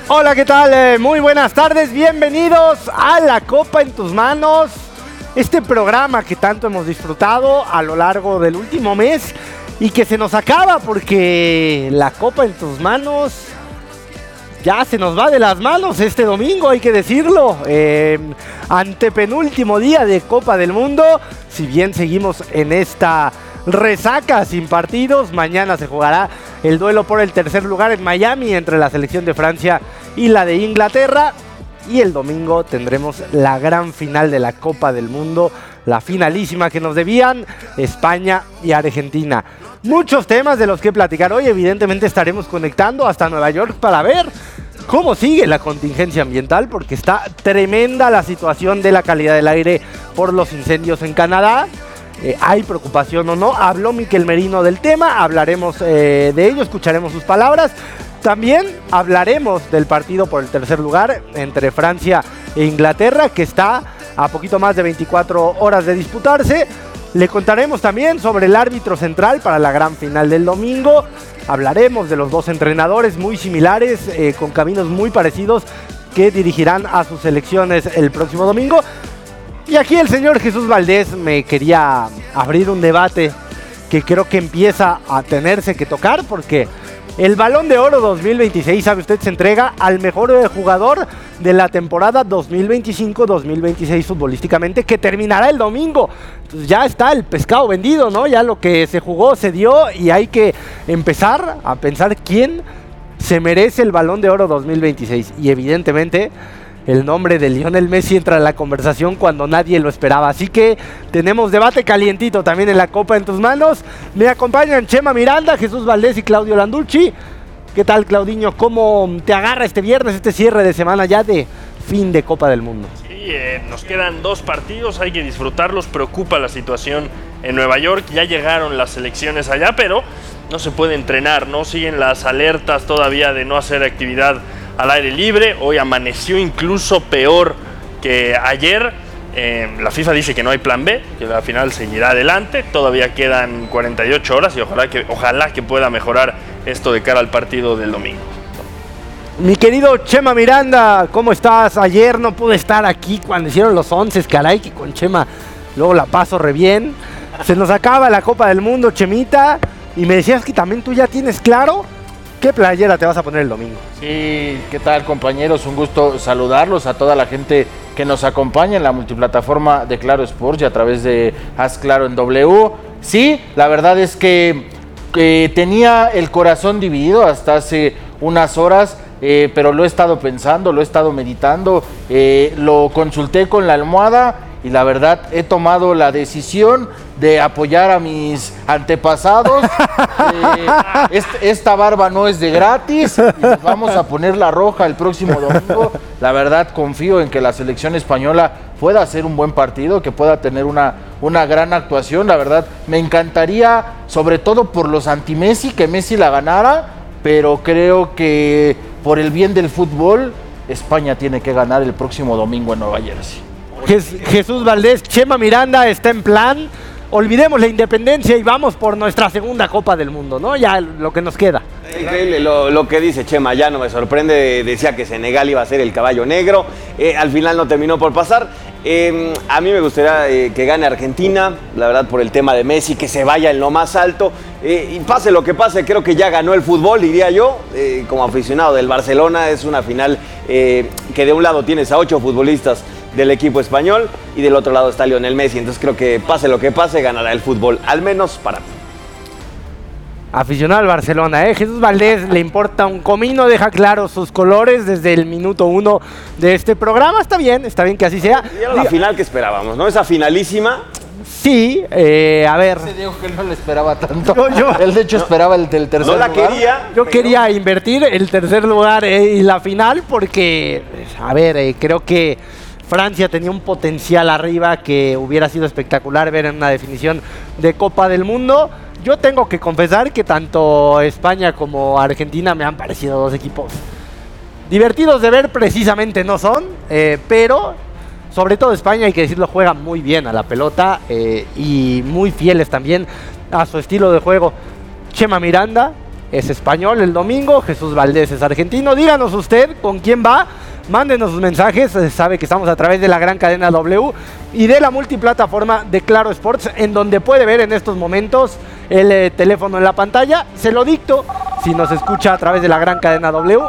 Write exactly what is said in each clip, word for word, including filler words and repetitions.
Hola, ¿qué tal? Eh, muy buenas tardes, bienvenidos a La Copa en tus manos. Este programa que tanto hemos disfrutado a lo largo del último mes y que se nos acaba porque La Copa en tus manos ya se nos va de las manos este domingo, hay que decirlo. Eh, antepenúltimo día de Copa del Mundo, si bien seguimos en esta resaca sin partidos, mañana se jugará el duelo por el tercer lugar en Miami entre la selección de Francia y la de Inglaterra. Y el domingo tendremos la gran final de la Copa del Mundo, la finalísima que nos debían España y Argentina. Muchos temas de los que platicar hoy, evidentemente estaremos conectando hasta Nueva York para ver cómo sigue la contingencia ambiental, porque está tremenda la situación de la calidad del aire por los incendios en Canadá. Eh, ¿Hay preocupación o no? Habló Miquel Merino del tema, hablaremos eh, de ello, escucharemos sus palabras. También hablaremos del partido por el tercer lugar entre Francia e Inglaterra, que está a poquito más de veinticuatro horas de disputarse. Le contaremos también sobre el árbitro central para la gran final del domingo. Hablaremos de los dos entrenadores muy similares, eh, con caminos muy parecidos, que dirigirán a sus selecciones el próximo domingo. Y aquí el señor Jesús Valdés me quería abrir un debate que creo que empieza a tenerse que tocar, porque el Balón de Oro dos mil veintiséis, sabe usted, se entrega al mejor jugador de la temporada dos mil veinticinco dos mil veintiséis futbolísticamente, que terminará el domingo. Entonces ya está el pescado vendido, ¿no? Ya lo que se jugó se dio y hay que empezar a pensar quién se merece el Balón de Oro dos mil veintiséis. Y evidentemente el nombre de Lionel Messi entra en la conversación cuando nadie lo esperaba. Así que tenemos debate calientito también en La Copa en tus manos. Me acompañan Chema Miranda, Jesús Valdés y Claudio Landucci. ¿Qué tal, Claudiño? ¿Cómo te agarra este viernes, este cierre de semana ya de fin de Copa del Mundo? Sí, eh, nos quedan dos partidos, hay que disfrutarlos. Preocupa la situación en Nueva York. Ya llegaron las selecciones allá, pero no se puede entrenar, ¿no? Siguen las alertas todavía de no hacer actividad al aire libre. Hoy amaneció incluso peor que ayer. Eh, la FIFA dice que no hay plan B, que la final seguirá adelante. Todavía quedan cuarenta y ocho horas y ojalá que, ojalá que pueda mejorar esto de cara al partido del domingo. Mi querido Chema Miranda, ¿cómo estás? Ayer no pude estar aquí cuando hicieron los once, caray, que con Chema luego la paso re bien. Se nos acaba la Copa del Mundo, Chemita, y me decías que también tú ya tienes claro ¿qué playera te vas a poner el domingo? Sí, ¿qué tal, compañeros? Un gusto saludarlos a toda la gente que nos acompaña en la multiplataforma de Claro Sports y a través de Haz Claro en W. Sí, la verdad es que, que tenía el corazón dividido hasta hace unas horas, eh, pero lo he estado pensando, lo he estado meditando, eh, lo consulté con la almohada y la verdad he tomado la decisión de apoyar a mis antepasados. eh, este, esta barba no es de gratis y nos vamos a poner la roja el próximo domingo. La verdad confío en que la selección española pueda hacer un buen partido, que pueda tener una, una gran actuación. La verdad me encantaría, sobre todo por los anti-Messi, que Messi la ganara, pero creo que por el bien del fútbol España tiene que ganar el próximo domingo en Nueva Jersey. Jesús Valdés, Chema Miranda está en plan. Olvidemos la independencia y vamos por nuestra segunda Copa del Mundo, ¿no? Ya lo que nos queda. Increíble lo, lo que dice Chema, ya no me sorprende. Decía que Senegal iba a ser el caballo negro, eh, al final no terminó por pasar. Eh, a mí me gustaría eh, que gane Argentina, la verdad, por el tema de Messi, que se vaya en lo más alto. Eh, y pase lo que pase, creo que ya ganó el fútbol, diría yo. Eh, como aficionado del Barcelona, es una final eh, que de un lado tienes a ocho futbolistas del equipo español y del otro lado está Lionel Messi. Entonces creo que pase lo que pase, ganará el fútbol, al menos para mí. Aficionado al Barcelona, ¿eh? Jesús Valdés le importa un comino, deja claro sus colores desde el minuto uno de este programa. Está bien, está bien que así sea. Y era la final que esperábamos, ¿no? Esa finalísima. Sí, eh, a ver. Se dijo que él no le esperaba tanto. Yo, yo, él de hecho no, esperaba el del tercer lugar. No la quería. Yo pero... quería invertir el tercer lugar eh, y la final porque, a ver, eh, creo que Francia tenía un potencial arriba que hubiera sido espectacular ver en una definición de Copa del Mundo. Yo tengo que confesar que tanto España como Argentina me han parecido dos equipos divertidos de ver, precisamente no son, eh, pero sobre todo España, hay que decirlo, juega muy bien a la pelota eh, y muy fieles también a su estilo de juego. Chema Miranda, es español el domingo, Jesús Valdés es argentino. Díganos usted con quién va, mándenos sus mensajes, sabe que estamos a través de la gran cadena W y de la multiplataforma de Claro Sports, en donde puede ver en estos momentos el eh, teléfono en la pantalla. Se lo dicto, si nos escucha a través de la gran cadena W,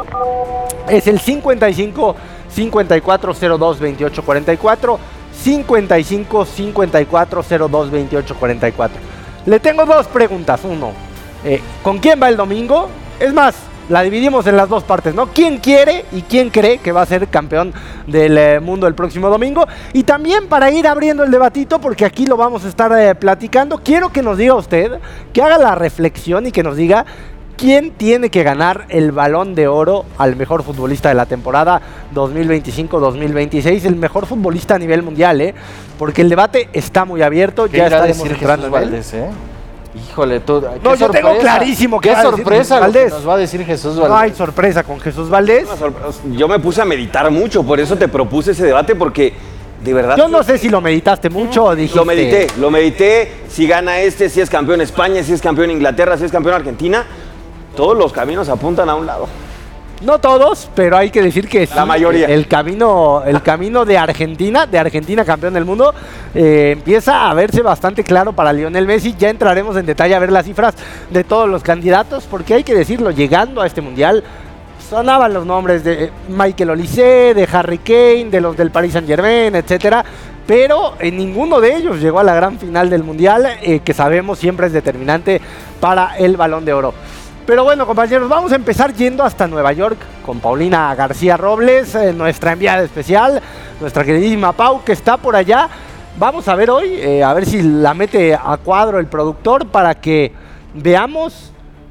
es el cincuenta y cinco, cincuenta y cuatro cero dos, veintiocho cuarenta y cuatro, cincuenta y cinco, cincuenta y cuatro cero dos, veintiocho cuarenta y cuatro. Le tengo dos preguntas. Uno, eh, ¿con quién va el domingo? Es más, la dividimos en las dos partes, ¿no? ¿Quién quiere y quién cree que va a ser campeón del eh, mundo el próximo domingo? Y también para ir abriendo el debatito, porque aquí lo vamos a estar eh, platicando, quiero que nos diga usted, que haga la reflexión y que nos diga quién tiene que ganar el Balón de Oro al mejor futbolista de la temporada dos mil veinticinco dos mil veintiséis, el mejor futbolista a nivel mundial, ¿eh? Porque el debate está muy abierto, ya estaremos entrando en él. Valdés, ¿eh? Híjole, tú, no, yo tengo clarísimo que qué va a decir sorpresa Jesús Valdés. Lo que nos va a decir Jesús Valdés. No hay sorpresa con Jesús Valdés. Yo me puse a meditar mucho, por eso te propuse ese debate, porque de verdad... Yo no sé si lo meditaste mucho o dijiste... Lo medité, lo medité, si gana este, si es campeón España, si es campeón Inglaterra, si es campeón Argentina, todos los caminos apuntan a un lado. No todos, pero hay que decir que sí, la mayoría. El camino, el camino de Argentina, de Argentina campeón del mundo, eh, empieza a verse bastante claro para Lionel Messi. Ya entraremos en detalle a ver las cifras de todos los candidatos, porque hay que decirlo, llegando a este mundial, sonaban los nombres de Michael Olise, de Harry Kane, de los del Paris Saint Germain, etcétera. Pero en ninguno de ellos llegó a la gran final del mundial, eh, que sabemos siempre es determinante para el Balón de Oro. Pero bueno, compañeros, vamos a empezar yendo hasta Nueva York con Paulina García Robles, eh, nuestra enviada especial, nuestra queridísima Pau, que está por allá. Vamos a ver hoy, eh, a ver si la mete a cuadro el productor para que veamos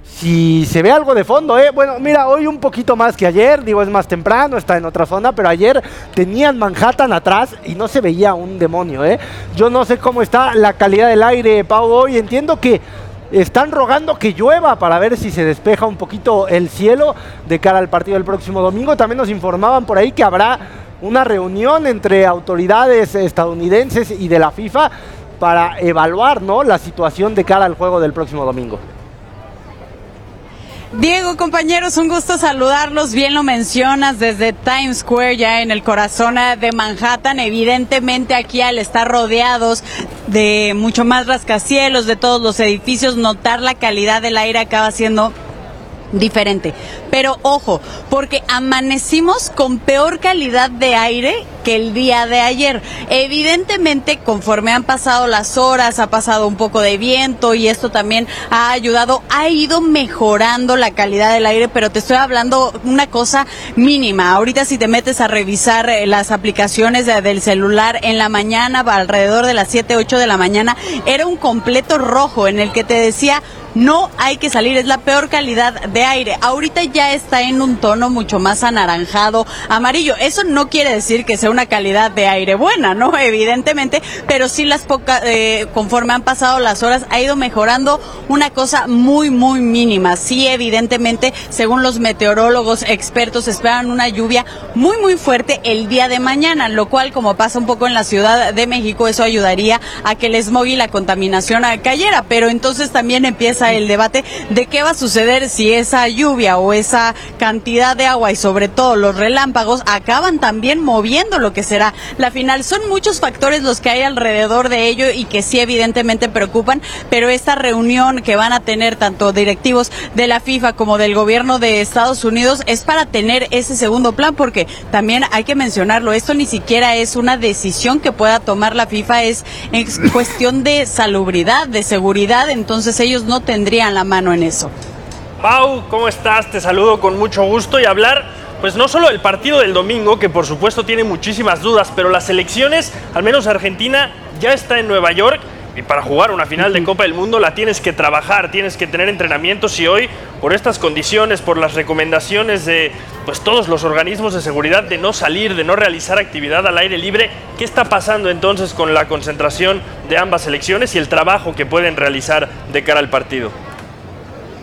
si se ve algo de fondo, ¿eh? Bueno, mira, hoy un poquito más que ayer, digo, es más temprano, está en otra zona, pero ayer tenían Manhattan atrás y no se veía un demonio, ¿eh? Yo no sé cómo está la calidad del aire, Pau, hoy. Entiendo que están rogando que llueva para ver si se despeja un poquito el cielo de cara al partido del próximo domingo. También nos informaban por ahí que habrá una reunión entre autoridades estadounidenses y de la FIFA para evaluar, ¿no?, la situación de cara al juego del próximo domingo. Diego, compañeros, un gusto saludarlos. Bien lo mencionas, desde Times Square, ya en el corazón de Manhattan. Evidentemente aquí, al estar rodeados de mucho más rascacielos, de todos los edificios, notar la calidad del aire acaba siendo diferente. Pero ojo, porque amanecimos con peor calidad de aire que el día de ayer. Evidentemente, conforme han pasado las horas, ha pasado un poco de viento y esto también ha ayudado, ha ido mejorando la calidad del aire, pero te estoy hablando una cosa mínima. Ahorita si te metes a revisar eh, las aplicaciones de, del celular en la mañana, alrededor de las siete, ocho de la mañana, era un completo rojo en el que te decía: no hay que salir, es la peor calidad de aire. Ahorita ya está en un tono mucho más anaranjado, amarillo. Eso no quiere decir que sea una calidad de aire buena, ¿no? Evidentemente, pero sí las pocas, eh, conforme han pasado las horas, ha ido mejorando una cosa muy, muy mínima. Sí, evidentemente, según los meteorólogos expertos, esperan una lluvia muy, muy fuerte el día de mañana, lo cual, como pasa un poco en la Ciudad de México, eso ayudaría a que el smog y la contaminación cayera. Pero entonces también empieza el debate de qué va a suceder si esa lluvia o esa cantidad de agua y sobre todo los relámpagos acaban también moviendo lo que será la final. Son muchos factores los que hay alrededor de ello y que sí evidentemente preocupan, pero esta reunión que van a tener tanto directivos de la FIFA como del gobierno de Estados Unidos es para tener ese segundo plan, porque también hay que mencionarlo, esto ni siquiera es una decisión que pueda tomar la FIFA, es, es cuestión de salubridad, de seguridad, entonces ellos no tendrían la mano en eso. Pau, ¿cómo estás? Te saludo con mucho gusto y hablar, pues no solo del partido del domingo, que por supuesto tiene muchísimas dudas, pero las elecciones, al menos Argentina, ya está en Nueva York y para jugar una final de Copa del Mundo la tienes que trabajar, tienes que tener entrenamientos y hoy, por estas condiciones, por las recomendaciones de pues todos los organismos de seguridad de no salir, de no realizar actividad al aire libre, ¿qué está pasando entonces con la concentración de ambas selecciones y el trabajo que pueden realizar de cara al partido?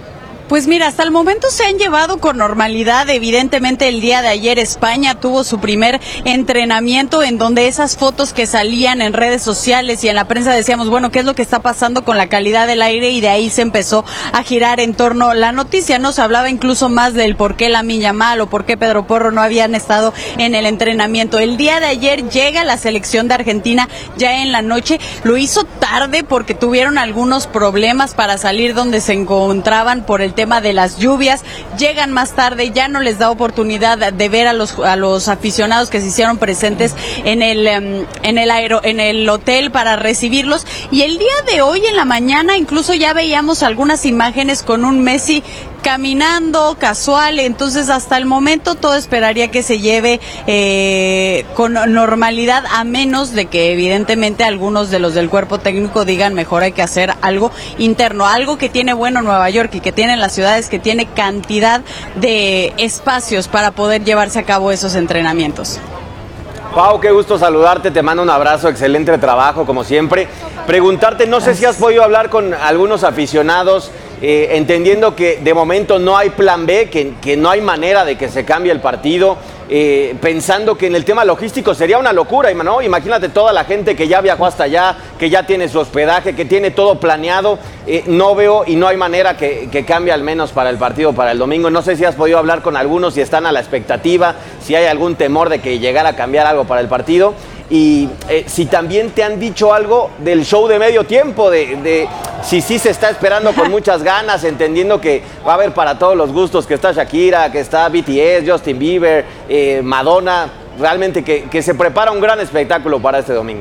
Pues mira, hasta el momento se han llevado con normalidad. Evidentemente el día de ayer España tuvo su primer entrenamiento en donde esas fotos que salían en redes sociales y en la prensa decíamos, bueno, ¿qué es lo que está pasando con la calidad del aire? Y de ahí se empezó a girar en torno a la noticia, ¿no? Se hablaba incluso más del por qué Lamine Yamal o por qué Pedro Porro no habían estado en el entrenamiento. El día de ayer llega la selección de Argentina ya en la noche. Lo hizo tarde porque tuvieron algunos problemas para salir donde se encontraban por el tema de las lluvias, llegan más tarde, ya no les da oportunidad de ver a los a los aficionados que se hicieron presentes en el um, en el aero, en el hotel para recibirlos, y el día de hoy en la mañana incluso ya veíamos algunas imágenes con un Messi caminando casual. Entonces hasta el momento todo esperaría que se lleve eh, con normalidad, a menos de que evidentemente algunos de los del cuerpo técnico digan mejor hay que hacer algo interno. Algo que tiene bueno Nueva York y que tiene las ciudades, que tiene cantidad de espacios para poder llevarse a cabo esos entrenamientos. Pau, qué gusto saludarte, te mando un abrazo, excelente trabajo como siempre. Preguntarte, no sé si has podido hablar con algunos aficionados, eh, entendiendo que de momento no hay plan B, que, que no hay manera de que se cambie el partido, eh, pensando que en el tema logístico sería una locura, ¿no? Imagínate toda la gente que ya viajó hasta allá, que ya tiene su hospedaje, que tiene todo planeado, eh, no veo y no hay manera que, que cambie al menos para el partido, para el domingo. No sé si has podido hablar con algunos, si están a la expectativa, si hay algún temor de que llegara a cambiar algo para el partido. Y eh, si también te han dicho algo del show de medio tiempo, de, de si sí se está esperando con muchas ganas, entendiendo que va a haber para todos los gustos, que está Shakira, que está B T S, Justin Bieber, eh, Madonna, realmente que, que se prepara un gran espectáculo para este domingo.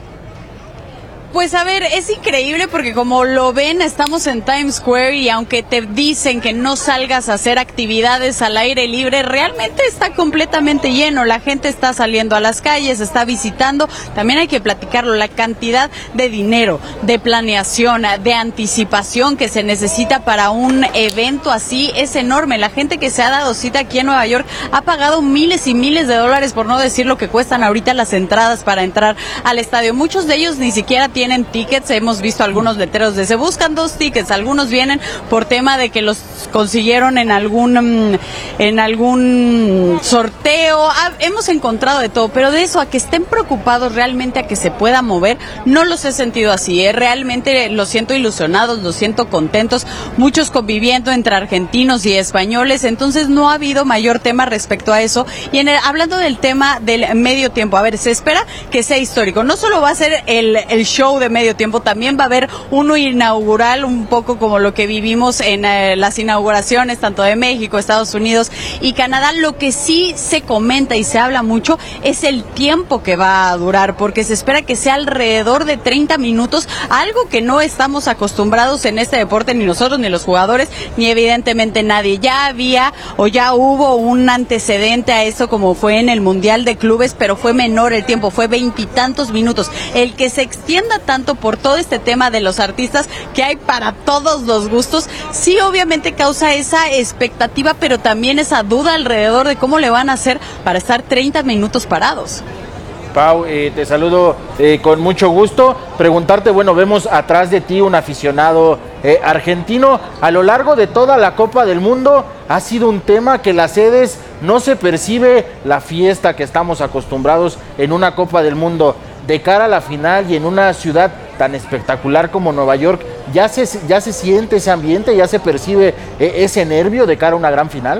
Pues a ver, es increíble porque como lo ven, estamos en Times Square y aunque te dicen que no salgas a hacer actividades al aire libre, realmente está completamente lleno. La gente está saliendo a las calles, está visitando. También hay que platicarlo, la cantidad de dinero, de planeación, de anticipación que se necesita para un evento así es enorme. La gente que se ha dado cita aquí en Nueva York ha pagado miles y miles de dólares, por no decir lo que cuestan ahorita las entradas para entrar al estadio. Muchos de ellos ni siquiera tienen tickets, hemos visto algunos letreros de se buscan dos tickets, algunos vienen por tema de que los consiguieron en algún en algún sorteo, ah, hemos encontrado de todo, pero de eso a que estén preocupados realmente a que se pueda mover, no los he sentido así, ¿eh? Realmente los siento ilusionados, los siento contentos, muchos conviviendo entre argentinos y españoles, entonces no ha habido mayor tema respecto a eso. Y en el, hablando del tema del medio tiempo, a ver, se espera que sea histórico, no solo va a ser el, el show de medio tiempo, también va a haber uno inaugural, un poco como lo que vivimos en eh, las inauguraciones tanto de México, Estados Unidos y Canadá. Lo que sí se comenta y se habla mucho es el tiempo que va a durar, porque se espera que sea alrededor de treinta minutos, algo que no estamos acostumbrados en este deporte, ni nosotros, ni los jugadores, ni evidentemente nadie. Ya había o ya hubo un antecedente a eso, como fue en el Mundial de Clubes, pero fue menor el tiempo, fue veintitantos minutos. El que se extienda tanto por todo este tema de los artistas, que hay para todos los gustos, sí obviamente causa esa expectativa, pero también esa duda alrededor de cómo le van a hacer para estar treinta minutos parados. Pau, eh, te saludo eh, con mucho gusto. Preguntarte, bueno, vemos atrás de ti un aficionado eh, argentino. A lo largo de toda la Copa del Mundo ha sido un tema que las sedes no se percibe la fiesta que estamos acostumbrados en una Copa del Mundo. De cara a la final y en una ciudad tan espectacular como Nueva York, ¿ya se, ya se siente ese ambiente, ya se percibe eh, ese nervio de cara a una gran final?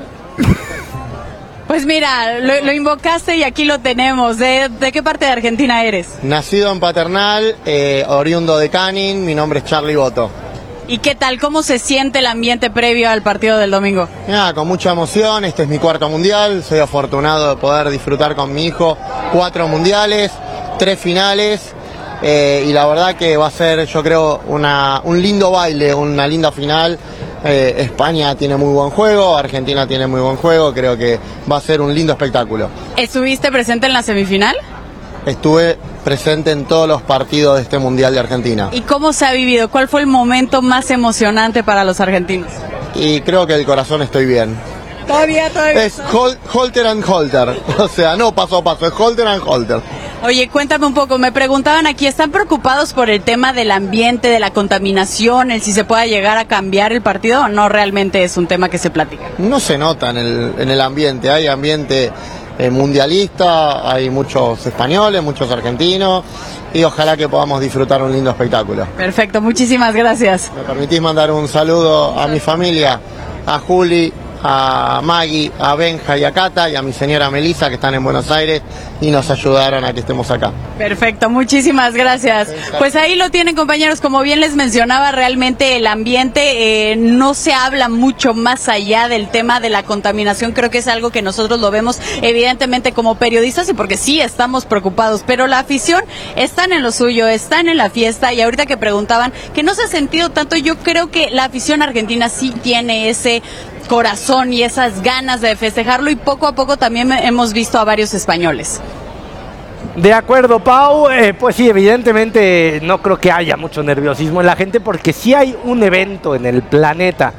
Pues mira, lo, lo invocaste y aquí lo tenemos. ¿De, de qué parte de Argentina eres? Nacido en Paternal, eh, oriundo de Canning, mi nombre es Charlie Boto. ¿Y qué tal? ¿Cómo se siente el ambiente previo al partido del domingo? Nada, con mucha emoción, este es mi cuarto mundial, soy afortunado de poder disfrutar con mi hijo cuatro mundiales, tres finales, eh, y la verdad que va a ser, yo creo, una, un lindo baile, una linda final. Eh, España tiene muy buen juego, Argentina tiene muy buen juego, creo que va a ser un lindo espectáculo. ¿Estuviste presente en la semifinal? Estuve presente en todos los partidos de este Mundial de Argentina. ¿Y cómo se ha vivido? ¿Cuál fue el momento más emocionante para los argentinos? Y creo que el corazón estoy bien. Todavía, todavía. Es hol, holter and holter, o sea, no paso a paso, es holter and holter. Oye, cuéntame un poco, me preguntaban aquí, ¿están preocupados por el tema del ambiente, de la contaminación, el si se pueda llegar a cambiar el partido o no realmente es un tema que se platica? No se nota en el, en el ambiente, hay ambiente eh, mundialista, hay muchos españoles, muchos argentinos y ojalá que podamos disfrutar un lindo espectáculo. Perfecto, muchísimas gracias. ¿Me permitís mandar un saludo a mi familia, a Juli, a Maggie, a Benja y a Cata y a mi señora Melissa que están en Buenos Aires y nos ayudaron a que estemos acá? Perfecto, muchísimas gracias. Pues ahí lo tienen, compañeros, como bien les mencionaba, realmente el ambiente eh, no se habla mucho más allá del tema de la contaminación, creo que es algo que nosotros lo vemos evidentemente como periodistas y porque sí estamos preocupados, pero la afición están en lo suyo, están en la fiesta y ahorita que preguntaban que no se ha sentido tanto, yo creo que la afición argentina sí tiene ese corazón y esas ganas de festejarlo y poco a poco también hemos visto a varios españoles. De acuerdo, Pau, eh, pues sí, evidentemente no creo que haya mucho nerviosismo en la gente porque sí hay un evento en el planeta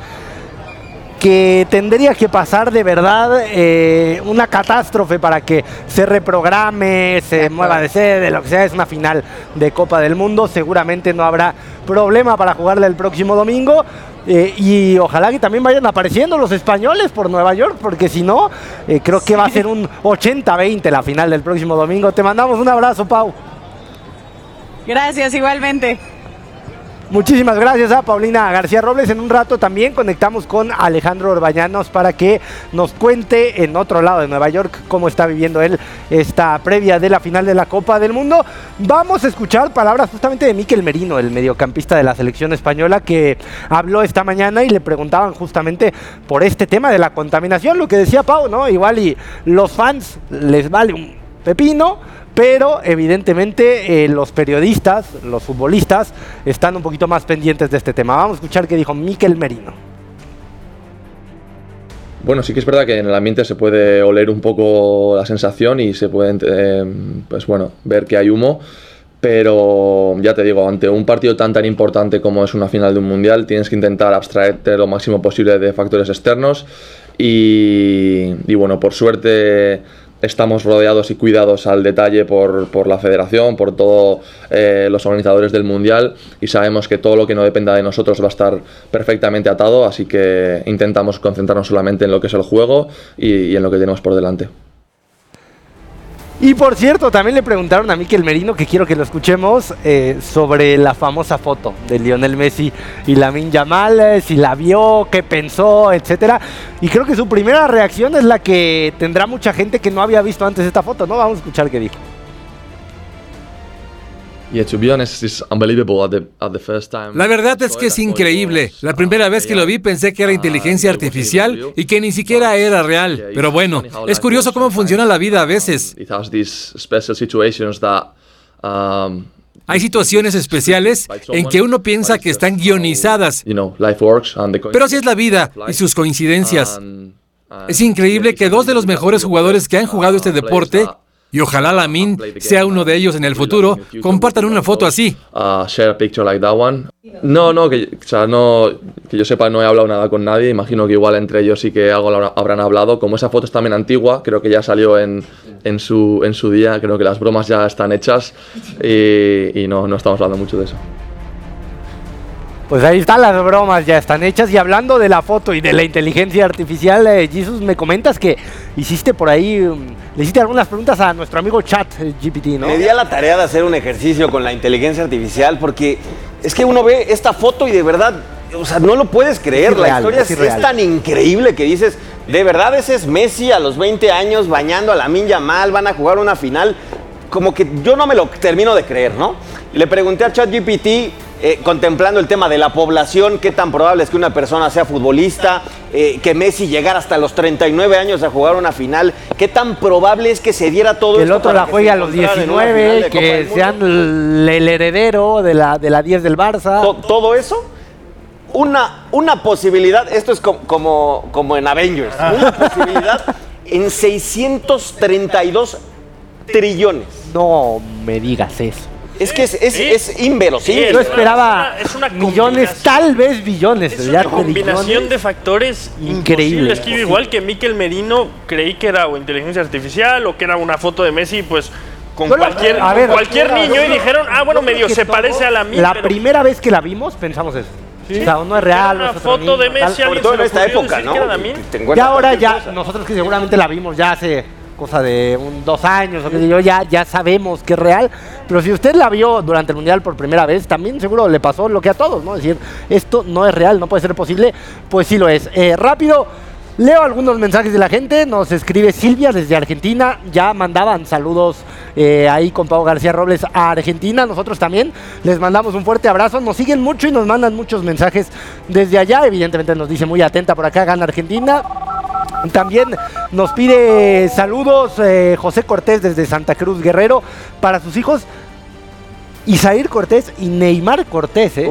que tendría que pasar de verdad eh, una catástrofe para que se reprograme, se mueva de sede, lo que sea, es una final de Copa del Mundo, seguramente no habrá problema para jugarla el próximo domingo. Eh, y ojalá que también vayan apareciendo los españoles por Nueva York, porque si no, eh, creo que va a ser un ochenta veinte la final del próximo domingo. Te mandamos un abrazo, Pau. Gracias, igualmente. Muchísimas gracias a Paulina García Robles. En un rato también conectamos con Alejandro Orbañanos para que nos cuente en otro lado de Nueva York cómo está viviendo él esta previa de la final de la Copa del Mundo. Vamos a escuchar palabras justamente de Mikel Merino, el mediocampista de la selección española, que habló esta mañana y le preguntaban justamente por este tema de la contaminación, lo que decía Pau, ¿no? Igual y los fans les vale un pepino, pero evidentemente eh, los periodistas, los futbolistas, están un poquito más pendientes de este tema. Vamos a escuchar qué dijo Mikel Merino. Bueno, sí que es verdad que en el ambiente se puede oler un poco la sensación y se puede eh, pues bueno, ver que hay humo, pero ya te digo, ante un partido tan tan importante como es una final de un mundial, tienes que intentar abstraerte lo máximo posible de factores externos y, y bueno, por suerte estamos rodeados y cuidados al detalle por, por la federación, por todos eh, los organizadores del Mundial y sabemos que todo lo que no dependa de nosotros va a estar perfectamente atado, así que intentamos concentrarnos solamente en lo que es el juego y, y en lo que tenemos por delante. Y por cierto, también le preguntaron a Mikel Merino, que quiero que lo escuchemos, eh, sobre la famosa foto de Lionel Messi y Lamine Yamal, eh, si la vio, qué pensó, etcétera. Y creo que su primera reacción es la que tendrá mucha gente que no había visto antes esta foto, ¿no? Vamos a escuchar qué dijo. Yeah, to be honest, it's unbelievable at the, at the first time. La verdad es que es increíble. La primera vez que lo vi pensé que era inteligencia artificial y que ni siquiera era real. Pero bueno, es curioso cómo funciona la vida a veces. It has these special situations that um, Hay situaciones especiales en que uno piensa que están guionizadas. you know, life works and the Pero así es la vida y sus coincidencias. Es increíble que dos de los mejores jugadores que han jugado este deporte, y ojalá Lamine sea uno de ellos en el futuro, compartan una foto así. Uh, share a picture like that one. No, no, que, o sea, no, que yo sepa, no he hablado nada con nadie. Imagino que igual entre ellos sí que algo habrán hablado. Como esa foto es también antigua, creo que ya salió en, en, su, en su día. Creo que las bromas ya están hechas y, y no, no estamos hablando mucho de eso. Pues ahí están, las bromas ya están hechas. Y hablando de la foto y de la inteligencia artificial, eh, Jesus, me comentas que hiciste por ahí, um, le hiciste algunas preguntas a nuestro amigo Chat G P T, ¿no? Me di a la tarea de hacer un ejercicio con la inteligencia artificial porque es que uno ve esta foto y de verdad, o sea, no lo puedes creer. Es irreal, la historia es es, irreal. es tan increíble que dices, de verdad ese es Messi a los veinte años bañando a Lamine Yamal, van a jugar una final. Como que yo no me lo termino de creer, ¿no? Le pregunté a ChatGPT, eh, contemplando el tema de la población, qué tan probable es que una persona sea futbolista, eh, que Messi llegara hasta los treinta y nueve años a jugar una final, qué tan probable es que se diera todo Que esto. el otro para la que juegue se a los encontraran en una final diecinueve, de Copa que del Mundo. sean el, el heredero de la, de la diez del Barça. To- todo eso, una, una posibilidad, esto es como, como, como en Avengers, una posibilidad en seiscientos treinta y dos trillones. No me digas eso. Es que es, es, Sí. es inverosímil. Sí, Yo esperaba es una- es una millones, combinación. tal vez billones. Es pero ya una combinación trillones. de factores Increíble. increíbles. Que igual que Mikel Merino creí que era o inteligencia artificial o que era una foto de Messi, pues con Yo la- cualquier, a ver, con cualquier yo- niño yo- y dijeron, ah, bueno, yo creo medio que se todos, parece a la mía. La pero primera vez que la vimos pensamos eso. O sea, uno es real, una no es otro foto niño, de tal. Messi, Sobre alguien todo se en le esta ocurrió época, decir ¿no? que era Damin. Te encuentras Ya ahora cualquier ya, cosa. nosotros que seguramente la vimos ya hace cosa de un, dos años o qué sé yo, ya, ya sabemos que es real. Pero si usted la vio durante el Mundial por primera vez, también seguro le pasó lo que a todos, ¿no? Es decir, esto no es real, no puede ser posible. Pues sí lo es. Eh, rápido, leo algunos mensajes de la gente. Nos escribe Silvia desde Argentina. Ya mandaban saludos eh, ahí con Pau García Robles a Argentina. Nosotros también les mandamos un fuerte abrazo. Nos siguen mucho y nos mandan muchos mensajes desde allá. Evidentemente nos dice muy atenta por acá, gana Argentina. También nos pide saludos eh, José Cortés desde Santa Cruz Guerrero para sus hijos Isaír Cortés y Neymar Cortés, ¿eh?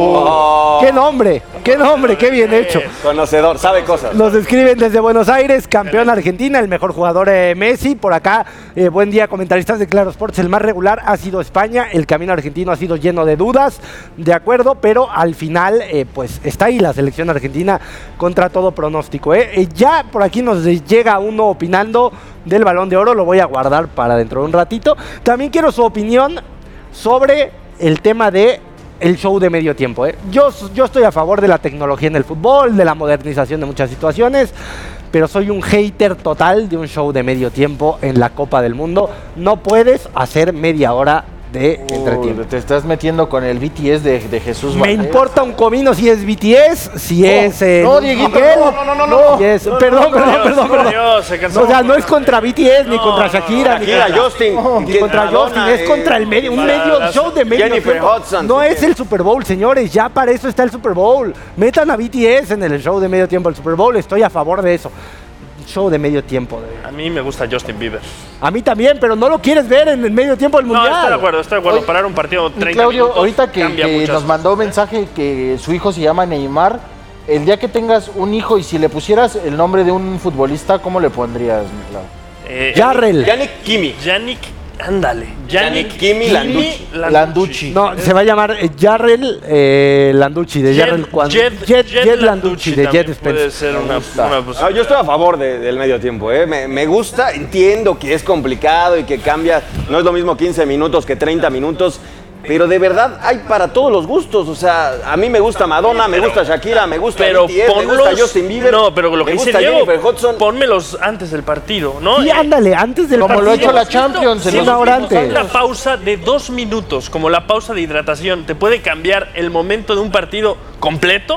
Oh, ¡Qué nombre! ¡Qué nombre! ¡Qué bien hecho! conocedor, sabe cosas. Nos escriben desde Buenos Aires, campeón Argentina, el mejor jugador eh, Messi. Por acá, eh, buen día, comentaristas de Claro Sports. El más regular ha sido España, el camino argentino ha sido lleno de dudas, de acuerdo, pero al final, eh, pues está ahí la selección argentina contra todo pronóstico. ¿eh? Eh, ya por aquí nos llega uno opinando del Balón de Oro, lo voy a guardar para dentro de un ratito. También quiero su opinión sobre el tema de el show de medio tiempo. ¿eh? Yo, yo estoy a favor de la tecnología en el fútbol, de la modernización de muchas situaciones, pero soy un hater total de un show de medio tiempo en la Copa del Mundo. No puedes hacer media hora de entretiempo. Uy, te estás metiendo con el B T S de, de Jesús Me Valdés. importa un comino si es B T S, si No, es... eh, no, Luis Dieguito, Miguel, no, no, no, no, si es- no, perdón, no, por perdón, Dios, perdón, por perdón. Dios, se cansó. No, o sea, no es contra B T S, ni No, contra no, Shakira, ni Shakira, contra... Justin, ni que- contra Madonna, Justin, es eh, contra el medio, un para medio las- show de medio Jennifer tiempo. Hudson, No sí, es que- el Super Bowl, señores, ya para eso está el Super Bowl. Metan a B T S en el show de medio tiempo, el Super Bowl, estoy a favor de eso. Show de medio tiempo. de- A mí me gusta Justin Bieber. A mí también, pero no lo quieres ver en el medio tiempo del No, Mundial. estoy de acuerdo, estoy de acuerdo. Oye, Parar un partido Y treinta Claudio, minutos ahorita que, cambia que muchas nos cosas. mandó mensaje que su hijo se llama Neymar, el día que tengas un hijo y si le pusieras el nombre de un futbolista, ¿cómo le pondrías, mi Clau? Eh, Jarrell. Yannick Kimi. Yannick, ándale. Yannick Yannick Kimi Landucci. Landucci. No, se va a llamar eh, Jarrell eh, Landucci, de Jed, Jarrell Kwan- Jed, Jet, Jed Jet Landucci, de también Jet puede Spencer. ser una, gusta. una pues, Ah, yo estoy a favor de- del medio tiempo, ¿eh? me, me gusta, entiendo que es complicado y que cambia, no es lo mismo quince minutos que treinta minutos, pero de verdad hay para todos los gustos, o sea, a mí me gusta Madonna, me gusta Shakira, me gusta pero B T S, me gusta ponlos, Justin Bieber, no, pero lo que me dice gusta Diego, Jennifer Hudson. pónmelos antes del partido, ¿no? Sí, Eh, ándale, antes del Como lo ha partido. hecho la Champions en Sí, los una hora últimos antes. Una años. pausa de dos minutos, como la pausa de hidratación, te puede cambiar el momento de un partido completo.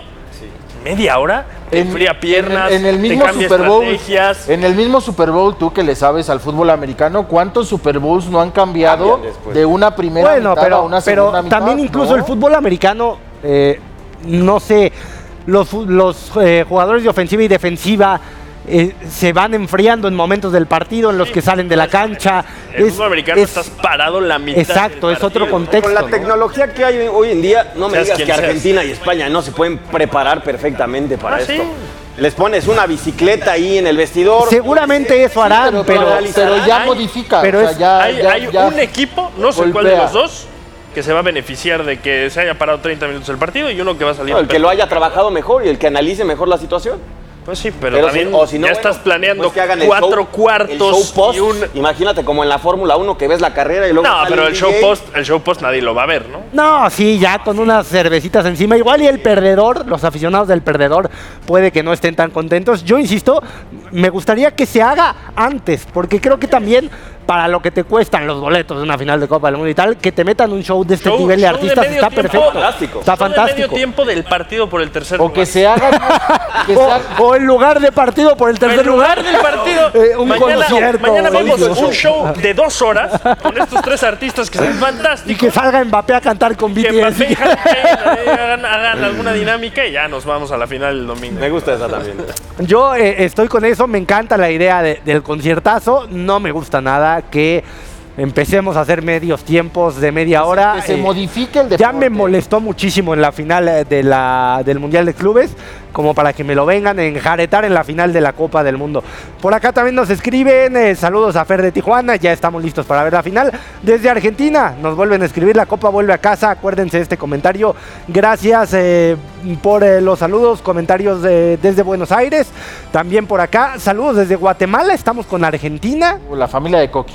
Media hora, te En- enfría piernas, en, en el mismo te cambia Super Bowl, estrategias. en el mismo Super Bowl, tú que le sabes al fútbol americano, ¿cuántos Super Bowls no han cambiado Cambian después. de una primera Bueno, mitad a pero, una pero segunda mitad? también incluso ¿no? el fútbol americano, eh, no sé, los, fu- los eh, jugadores de ofensiva y defensiva eh, se van enfriando en momentos del partido, en los que salen de la cancha. En el Es- fútbol ameriano es- estás parado la mitad. Exacto, del es otro partido. contexto. Con la ¿no? tecnología que hay hoy en día, no me Seas digas quien que seas. Argentina y España no se pueden preparar perfectamente para Ah, esto. sí. Les pones una bicicleta ahí en el vestidor. Seguramente eso harán, pero, pero, pero, pero ya hay- modifica. pero o sea, es- ya, hay ya- hay ya un equipo, no sé cuál de golpea. los dos, que se va a beneficiar de que se haya parado treinta minutos el partido y uno que va a salir. No, el que lo haya trabajado mejor y el que analice mejor la situación. Pues sí, pero, Pero también si- o si no, ya bueno, estás planeando pues que hagan el cuatro show- el cuartos show post. y un... Imagínate como en la Fórmula uno que ves la carrera y luego No, sale pero el D show J. post, el show post nadie lo va a ver, ¿no? No, sí, ya con unas cervecitas encima. Igual y el perdedor, los aficionados del perdedor, puede que no estén tan contentos. Yo insisto, me gustaría que se haga antes, porque creo que también para lo que te cuestan los boletos de una final de Copa del Mundo y tal, que te metan un show de este Show- nivel de show de artistas medio está tiempo. perfecto. Fantástico. Está Show de fantástico. medio tiempo del partido por el tercer O lugar. que se haga. que se O, haga- o en lugar de partido por el tercer En lugar lugar. del partido, Eh, un mañana, concierto. mañana vemos Oye, un show de dos horas con estos tres artistas que son fantásticos. Y que salga Mbappé a cantar con que B T S. Mbappé y Harry Kane, eh, hagan, hagan alguna dinámica y ya nos vamos a la final el domingo. Me gusta esa también. Yo eh, estoy con eso, me encanta la idea de- del conciertazo, no me gusta nada que empecemos a hacer medios tiempos de media hora. que se eh, modifique el deporte. Ya me molestó muchísimo en la final eh, de la, del Mundial de Clubes, como para que me lo vengan a enjaretar en la final de la Copa del Mundo. Por acá también nos escriben, eh, saludos a Fer de Tijuana, ya estamos listos para ver la final. Desde Argentina nos vuelven a escribir, la Copa vuelve a casa, acuérdense de este comentario. Gracias eh, por eh, los saludos, comentarios de- desde Buenos Aires. También por acá, saludos desde Guatemala, estamos con Argentina. La familia de Coqui.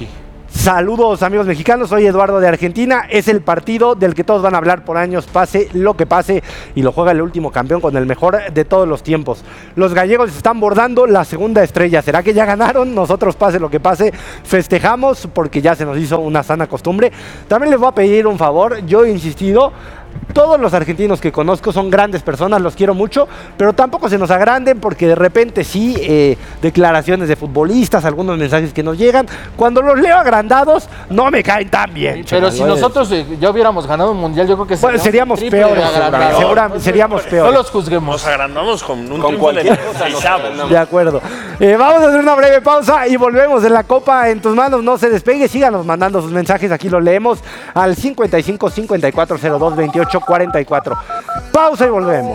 Saludos amigos mexicanos, soy Eduardo de Argentina. Es el partido del que todos van a hablar por años, pase lo que pase, y lo juega el último campeón con el mejor de todos los tiempos. Los gallegos están bordando la segunda estrella. ¿Será que ya ganaron? Nosotros, pase lo que pase, festejamos porque ya se nos hizo una sana costumbre. También les voy a pedir un favor, yo he insistido. Todos los argentinos que conozco son grandes personas, los quiero mucho, pero tampoco se nos agranden porque de repente sí, eh, declaraciones de futbolistas, algunos mensajes que nos llegan, cuando los leo agrandados, no me caen tan bien. Pero chaval, si nosotros eh, ya hubiéramos ganado un mundial, yo creo que bueno, seríamos peores, seguramente, seríamos peores. No los juzguemos. Nos agrandamos con un con cualquier cosa. No de acuerdo. Eh, vamos a hacer una breve pausa y volvemos en la Copa en tus manos. No se despegue, síganos mandando sus mensajes, aquí los leemos al cincuenta y cinco, cincuenta y cuatro, cero dos, veintiocho, cuarenta y cuatro. Pausa y volvemos.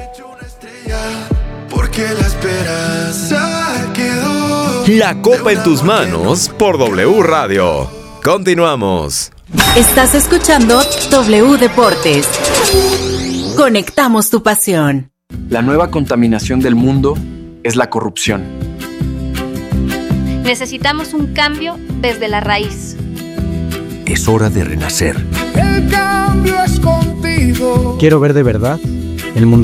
La Copa en tus manos por W Radio. Continuamos. Estás escuchando W Deportes. Conectamos tu pasión. La nueva contaminación del mundo es la corrupción. Necesitamos un cambio desde la raíz. Es hora de renacer. El cambio es contigo. Quiero ver de verdad el mundo